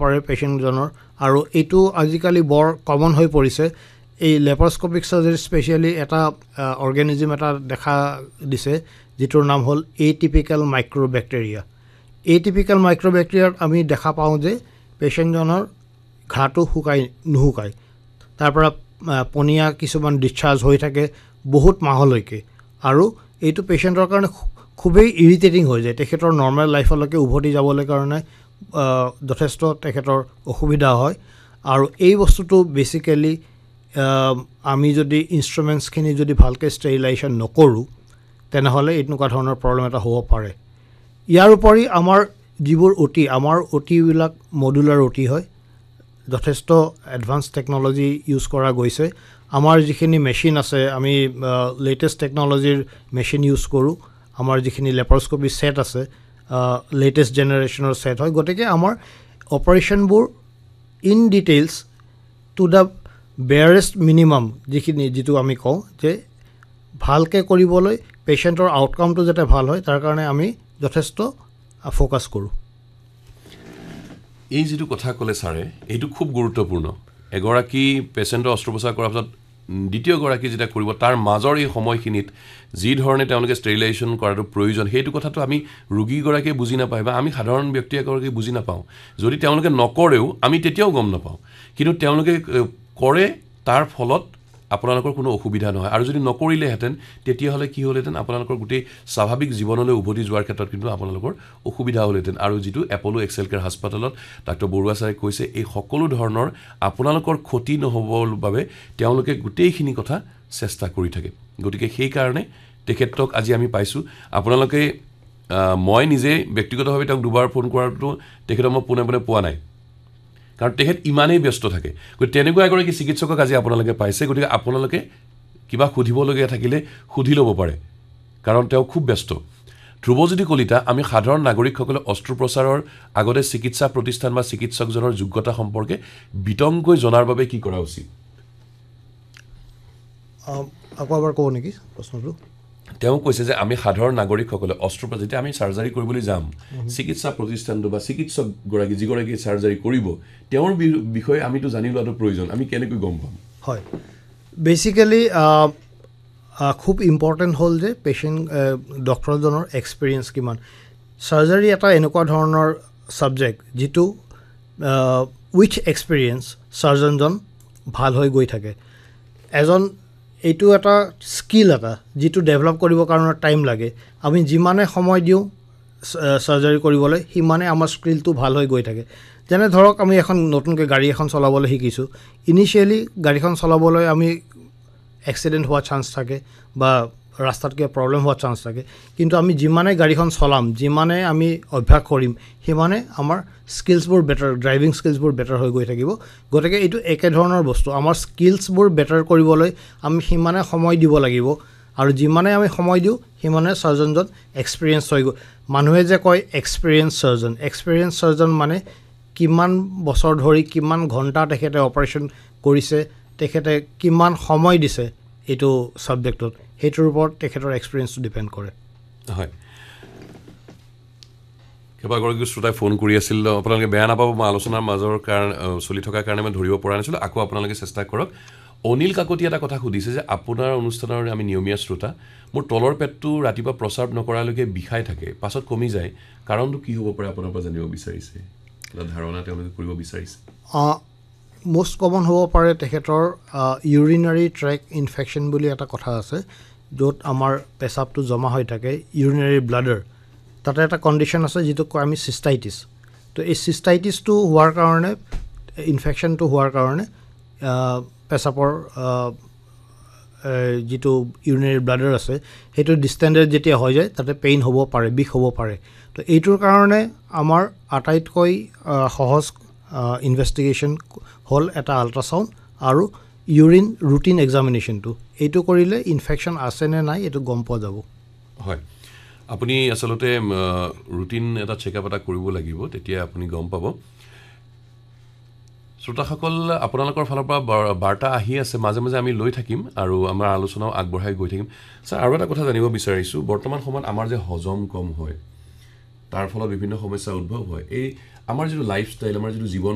পাৰে পেশেণ্টজনৰ আৰু এইটো আজিকালি বৰ কমন হৈ পৰিছে এই লেপাৰস্কোপিক সাৰ্জাৰী স্পেশালি এটা অৰ্গানিজম এটা দেখা দিছে যিটোৰ নাম হ'ল এটিপিক্যাল মাইক্ৰোবেক্টেৰিয়া এটিপিক্যাল মাইক্ৰোবেক্টেৰিয়াত আমি দেখা পাওঁ যে পেশেণ্টজনৰ ঘাটো নুশুকায় তাৰ পৰা পনিয়া কিছুমান ডিসচাৰ্জ হৈ থাকে বহুত মাহলৈকে আৰু এইটো পেশেণ্টৰ কাৰণে খুবেই ইৰিটেটিং হৈ যায় তেখেতৰ নৰ্মেল লাইফলৈকে উভতি যাবলৈ কাৰণে যথেষ্ট তেখেতৰ অসুবিধা হয় আৰু এই বস্তুটো বেসিক্যালি আমি যদি ইনস্ট্ৰুমেন্টছখিনি যদি ভালকৈ ষ্টেৰিলাইজেশ্যন নকৰোঁ তেনেহ'লে এনেকুৱা ধৰণৰ প্ৰব্লেম এটা হ'ব পাৰে ইয়াৰ উপৰি আমাৰ যিবোৰ আমাৰ অটিবিলাক মডুলাৰ অটি হয় যথেষ্ট এডভান্স টেকনলজি ইউজ কৰা গৈছে আমাৰ যিখিনি মেচিন আছে আমি লেটেষ্ট টেকনলজিৰ মেচিন ইউজ কৰোঁ আমাৰ যিখিনি লেপাৰস্কোপি সেট আছে লেটেষ্ট জেনাৰেশ্যনৰ সেট হয় গতিকে আমাৰ অপাৰেশ্যনবোৰ in details to the বেয়াৰেষ্ট minimum যিটো আমি কওঁ যে ভালকৈ কৰিবলৈ পেশেণ্টৰ আউটকামটো যাতে ভাল হয় তাৰ কাৰণে আমি যথেষ্ট ফোকাস কৰোঁ এই যেটো কথা ক'লে ছাৰে এইটো খুব গুৰুত্বপূৰ্ণ এগৰাকী পেশেণ্টৰ অস্ত্ৰোপচাৰ কৰাৰ পিছত দ্বিতীয় গৰাকী যেটা কৰিব তাৰ মাজৰ এই সময়খিনিত যি ধৰণে তেওঁলোকে ষ্টেৰিলাইজেশ্যন কৰাটো প্ৰয়োজন সেইটো কথাটো আমি ৰোগী গৰাকীয়ে বুজি নাপায় বা আমি সাধাৰণ ব্যক্তি এগৰাকী বুজি নাপাওঁ যদি তেওঁলোকে নকৰেও আমি তেতিয়াও গম নাপাওঁ কিন্তু তেওঁলোকে কৰে তাৰ ফলত আপোনালোকৰ কোনো অসুবিধা নহয় আৰু যদি নকৰিলেহেঁতেন তেতিয়াহ'লে কি হ'লহেঁতেন আপোনালোকৰ গোটেই স্বাভাৱিক জীৱনলৈ উভতি যোৱাৰ ক্ষেত্ৰত কিন্তু আপোনালোকৰ অসুবিধা হ'লহেঁতেন আৰু যিটো এপ'লো এক্সেল কেয়াৰ হাস্পাতালত ডাক্তৰ বৰুৱা ছাৰে কৈছে এই সকলো ধৰণৰ আপোনালোকৰ ক্ষতি নহ'বৰ বাবে তেওঁলোকে গোটেইখিনি কথা চেষ্টা কৰি থাকে গতিকে সেই কাৰণে তেখেতক আজি আমি পাইছোঁ আপোনালোকে মই নিজে ব্যক্তিগতভাৱে তেওঁক দুবাৰ ফোন কৰাটো তেখেতক মই পোনে পোৱা নাই কাৰণ তেখেত ইমানেই ব্যস্ত থাকে গতিকে তেনেকুৱা এগৰাকী চিকিৎসকক আজি আপোনালোকে পাইছে গতিকে আপোনালোকে কিবা সুধিবলগীয়া থাকিলে সুধি ল'ব পাৰে কাৰণ তেওঁ খুব ব্যস্ত ধ্ৰুৱজ্যোতি কলিতা আমি সাধাৰণ নাগৰিকসকলে অস্ত্ৰোপচাৰৰ আগতে চিকিৎসা প্ৰতিষ্ঠান বা চিকিৎসকজনৰ যোগ্যতা সম্পৰ্কে বিতংকৈ জনাৰ বাবে কি কৰা উচিত আকৌ এবাৰ কওঁ নেকি প্ৰশ্নটো তেওঁ কৈছে যে আমি সাধাৰণ নাগৰিকসকলে অস্ত্ৰোপচাৰ যেতিয়া আমি সাৰ্জাৰী কৰিবলৈ যাম চিকিৎসা প্ৰতিষ্ঠানটো বা চিকিৎসক গৰাকী যিগৰাকী সাৰ্জাৰী কৰিব তেওঁৰ বিষয়ে আমিতো জানি লোৱাটো প্ৰয়োজন আমি কেনেকৈ গম পাম হয় বেসিক্যালি খুব ইম্পৰ্টেণ্ট হ'ল যে পেশেণ্ট ডক্টৰজনৰ এক্সপিৰিয়েঞ্চ কিমান সাৰ্জাৰী এটা এনেকুৱা ধৰণৰ সাবজেক্ট যিটো উইথ এক্সপিৰিয়েঞ্চ সাৰ্জনজন ভাল হৈ গৈ থাকে এজন এইটো এটা স্কিল এটা যিটো ডেভেলপ কৰিবৰ কাৰণে টাইম লাগে আমি যিমানে সময় দিওঁ সাৰ্জাৰী কৰিবলৈ সিমানে আমাৰ স্কিলটো ভাল হৈ গৈ থাকে যেনে ধৰক আমি এখন নতুনকৈ গাড়ী এখন চলাবলৈ শিকিছোঁ ইনিশিয়েলি গাড়ীখন চলাবলৈ আমি এক্সিডেণ্ট হোৱাৰ চান্স থাকে বা ৰাস্তাত কিবা প্ৰব্লেম হোৱাৰ চান্স থাকে কিন্তু আমি যিমানে গাড়ীখন চলাম যিমানে আমি অভ্যাস কৰিম সিমানে আমাৰ স্কিলছবোৰ বেটাৰ ড্ৰাইভিং স্কিলছবোৰ বেটাৰ হৈ গৈ থাকিব গতিকে এইটো একে ধৰণৰ বস্তু আমাৰ স্কিলছবোৰ বেটাৰ কৰিবলৈ আমি সিমানে সময় দিব লাগিব আৰু যিমানে আমি সময় দিওঁ সিমানে সাৰ্জনজন এক্সপিৰিয়েঞ্চ হৈ গৈ মানুহে যে কয় এক্সপিৰিয়েঞ্চ সাৰ্জন মানে কিমান বছৰ ধৰি কিমান ঘণ্টা তেখেতে অপাৰেশ্যন কৰিছে তেখেতে কিমান সময় দিছে এইটো সাবজেক্টত সেইটোৰ ওপৰত তেখেতৰ এক্সপিৰিয়েঞ্চটো ডিপেণ্ড কৰে হয় কেইবাগৰাকী শ্ৰোতাই ফোন কৰি আছিল আপোনালোকে বেয়া নাপাব মই আলোচনাৰ মাজৰ কাৰণে চলি থকাৰ কাৰণে মই ধৰিব পৰা নাছিলোঁ আকৌ আপোনালোকে চেষ্টা কৰক অনিল কাকতি এটা কথা সুধিছে যে আপোনাৰ অনুষ্ঠানৰ আমি নিয়মীয়া শ্ৰোতা মোৰ তলৰ পেটটো ৰাতিপুৱা প্ৰস্ৰাৱ নকৰালৈকে বিষাই থাকে পাছত কমি যায় কাৰণটো কি হ'ব পাৰে আপোনাৰ পৰা জানিব বিচাৰিছে এটা ধাৰণা তেওঁলোকে কৰিব বিচাৰিছে মোষ্ট কমন হ'ব পাৰে তেখেতৰ ইউৰিনাৰী ট্ৰেক ইনফেকশ্যন বুলি এটা কথা আছে য'ত আমাৰ পেচাবটো জমা হৈ থাকে ইউৰিনাৰী ব্লাডাৰ তাতে এটা কণ্ডিশ্যন আছে যিটো কয় আমি চিষ্টাইটিছ তো এই চিষ্টাইটিছটো হোৱাৰ কাৰণে ইনফেকশ্যনটো হোৱাৰ কাৰণে পেচাবৰ যিটো ইউৰিনাৰী ব্লাডাৰ আছে সেইটো ডিষ্টেণ্ডেড যেতিয়া হৈ যায় তাতে পেইন হ'ব পাৰে বিষ হ'ব পাৰে তো এইটোৰ কাৰণে আমাৰ আটাইতকৈ সহজ ইনভেষ্টিগেশ্যন হ'ল এটা আল্ট্ৰাছাউণ্ড আৰু ইউৰিন ৰুটিন এক্সামিনেশ্যনটো এইটো কৰিলে ইনফেকশ্যন আছে নে নাই এইটো গম পোৱা যাব হয় আপুনি আসলতে ৰুটিন এটা চেকআপ এটা কৰিব লাগিব তেতিয়া আপুনি গম পাব শ্ৰোতাসকল আপোনালোকৰ ফালৰ পৰা বাৰ্তা আহি আছে মাজে মাজে আমি লৈ থাকিম আৰু আমাৰ আলোচনাও আগবঢ়াই গৈ থাকিম ছাৰ আৰু এটা কথা জানিব বিচাৰিছোঁ বৰ্তমান সময়ত আমাৰ যে হজম কম হয় তাৰ ফলত বিভিন্ন সমস্যা উদ্ভৱ হয় এই আমাৰ যিটো লাইফষ্টাইল আমাৰ যিটো জীৱন